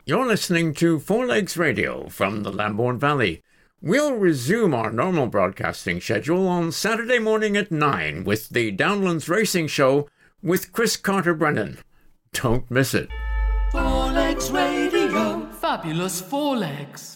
You're listening to Four Legs Radio from the Lambourne Valley. We'll resume our normal broadcasting schedule on Saturday morning at 9 with the Downlands Racing Show with Chris Carter-Brennan. Don't miss it. Four Legs Radio. Fabulous Four Legs.